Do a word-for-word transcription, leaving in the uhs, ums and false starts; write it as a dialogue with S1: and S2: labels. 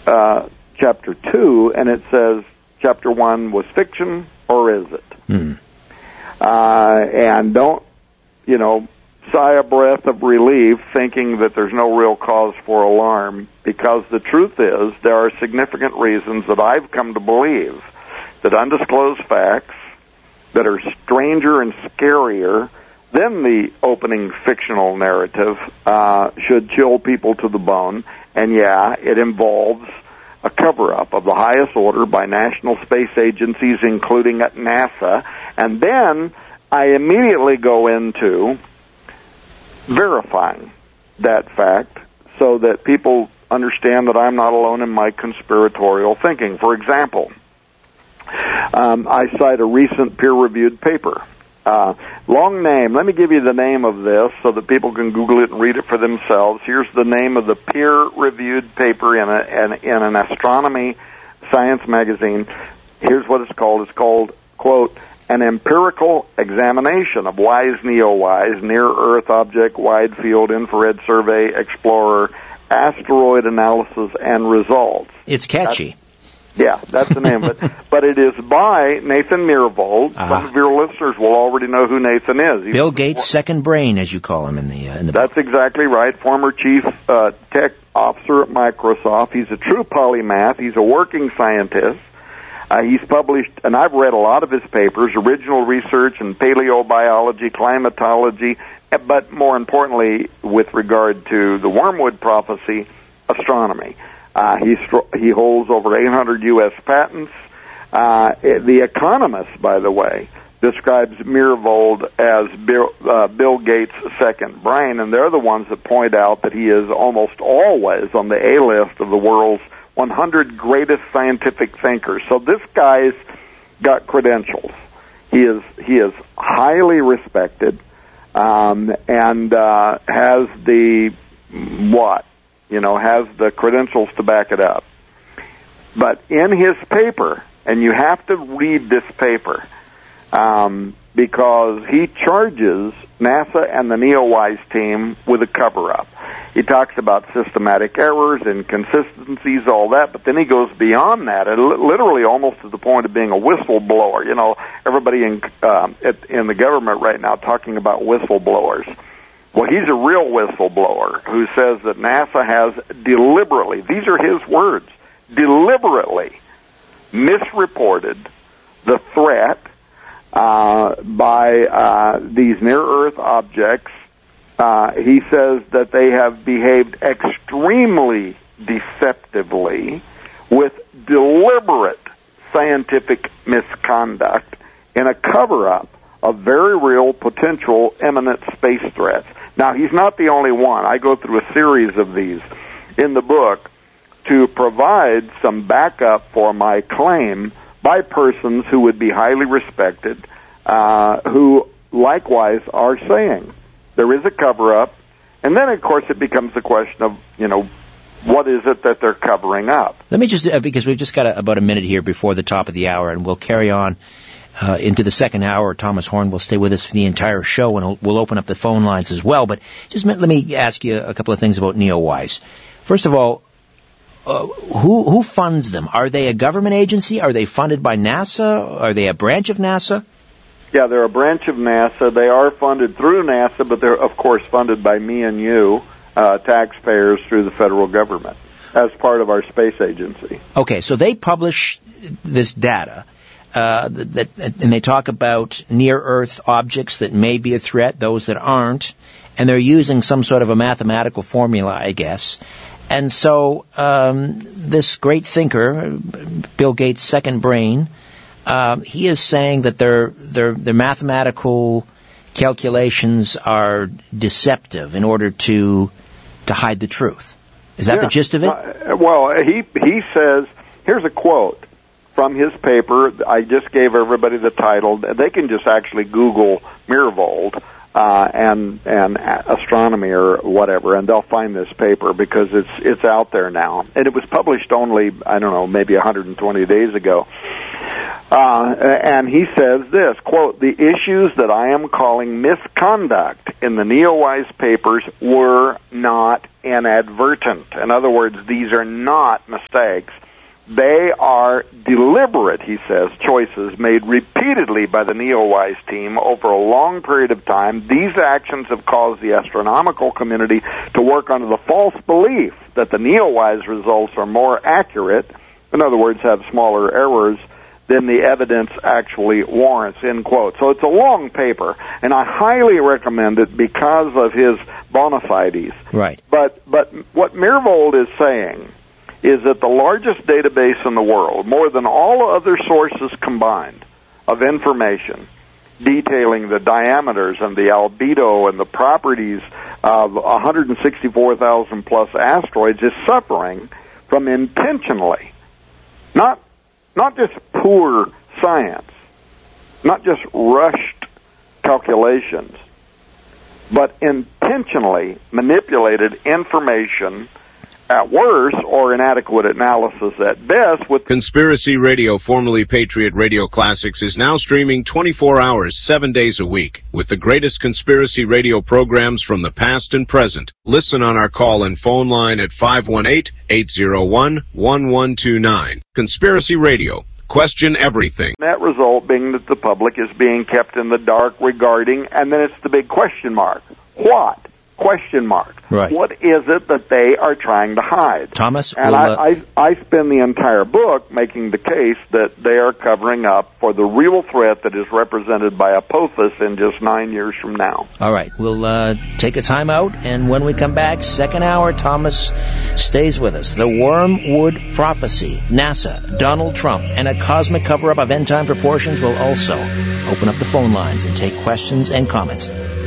S1: uh, chapter two, and it says chapter one was fiction, or is it?
S2: Hmm.
S1: Uh, and don't, you know, sigh a breath of relief thinking that there's no real cause for alarm, because the truth is there are significant reasons that I've come to believe that undisclosed facts that are stranger and scarier than the opening fictional narrative uh, should chill people to the bone. And yeah, it involves a cover-up of the highest order by national space agencies, including at NASA. And then I immediately go into verifying that fact so that people understand that I'm not alone in my conspiratorial thinking. For example, um, I cite a recent peer-reviewed paper. Uh, long name. Let me give you the name of this so that people can Google it and read it for themselves. Here's the name of the peer-reviewed paper in, a, in, in an astronomy science magazine. Here's what it's called. It's called, quote, an empirical examination of WISE, NEOWISE, Near-Earth Object Wide Field Infrared Survey Explorer, Asteroid Analysis and Results.
S2: It's catchy.
S1: That's, yeah, that's the name of it. But it is by Nathan Myhrvold. Uh-huh. Some of your listeners will already know who Nathan is. He's
S2: Bill Gates' second brain, as you call him in the uh, in the
S1: That's
S2: book.
S1: exactly right. Former chief uh, tech officer at Microsoft. He's a true polymath. He's a working scientist. Uh, he's published, and I've read a lot of his papers, original research in paleobiology, climatology, but more importantly, with regard to the Wormwood prophecy, astronomy. Uh, he's, he holds over eight hundred U S patents. Uh, the Economist, by the way, describes Myhrvold as Bill, uh, Bill Gates' second brain, and they're the ones that point out that he is almost always on the A-list of the world's one hundred greatest scientific thinkers. So this guy's got credentials. He is he is highly respected, um, and uh, has the what you know has the credentials to back it up. But in his paper, and you have to read this paper, um, because he charges NASA and the NEOWISE team with a cover-up. He talks about systematic errors, inconsistencies, all that, but then he goes beyond that, and literally almost to the point of being a whistleblower. You know, everybody in um, at, in the government right now talking about whistleblowers. Well, he's a real whistleblower who says that NASA has deliberately, these are his words, deliberately misreported the threat uh, by uh, these near-Earth objects. Uh, he says that they have behaved extremely deceptively with deliberate scientific misconduct in a cover-up of very real potential imminent space threats. Now, he's not the only one. I go through a series of these in the book to provide some backup for my claim by persons who would be highly respected, uh, who likewise are saying there is a cover-up. And then, of course, it becomes the question of, you know, what is it that they're covering up?
S2: Let me just, uh, because we've just got a, about a minute here before the top of the hour, and we'll carry on uh, into the second hour. Thomas Horn will stay with us for the entire show, and we'll open up the phone lines as well. But just let me ask you a couple of things about NEOWISE. First of all, uh, who who funds them? Are they a government agency? Are they funded by NASA? Are they a branch of NASA?
S1: Yeah, they're a branch of NASA. They are funded through NASA, but they're, of course, funded by me and you, uh, taxpayers, through the federal government as part of our space agency.
S2: Okay, so they publish this data, uh, that, that, and they talk about near-Earth objects that may be a threat, those that aren't, and they're using some sort of a mathematical formula, I guess. And so um, this great thinker, Bill Gates' second brain, Um, he is saying that their their their mathematical calculations are deceptive in order to to hide the truth. Is that
S1: yeah.
S2: the gist of it?
S1: Uh, well, he he says, here's a quote from his paper. I just gave everybody the title. They can just actually Google Myhrvold uh, and and astronomy or whatever, and they'll find this paper because it's it's out there now. And it was published only, I don't know, maybe one hundred twenty days ago. Uh, and he says this, quote, the issues that I am calling misconduct in the Neowise papers were not inadvertent. In other words, these are not mistakes. They are deliberate, he says, choices made repeatedly by the Neowise team over a long period of time. These actions have caused the astronomical community to work under the false belief that the Neowise results are more accurate, in other words, have smaller errors, than the evidence actually warrants, end quote. So it's a long paper, and I highly recommend it because of his bona fides.
S2: Right.
S1: But, but what Myhrvold is saying is that the largest database in the world, more than all other sources combined, of information detailing the diameters and the albedo and the properties of one hundred sixty-four thousand plus asteroids, is suffering from intentionally, not not just poor science, not just rushed calculations, but intentionally manipulated information at worst, or inadequate analysis at best. With
S3: Conspiracy Radio, formerly Patriot Radio Classics, is now streaming twenty-four hours, seven days a week, with the greatest conspiracy radio programs from the past and present. Listen on our call and phone line at five one eight, eight zero one, one one two nine. Conspiracy Radio. Question everything.
S1: Net result being that the public is being kept in the dark regarding, and then it's the big question mark. What? Question mark.
S2: Right.
S1: What is it that they are trying to hide?
S2: Thomas,
S1: and
S2: we'll,
S1: I,
S2: uh...
S1: I, I spend the entire book making the case that they are covering up for the real threat that is represented by Apophis in just nine years from now.
S2: All right. We'll uh, take a time out, and when we come back, second hour, Thomas stays with us. The Wormwood Prophecy, NASA, Donald Trump, and a cosmic cover-up of end-time proportions will also open up the phone lines and take questions and comments.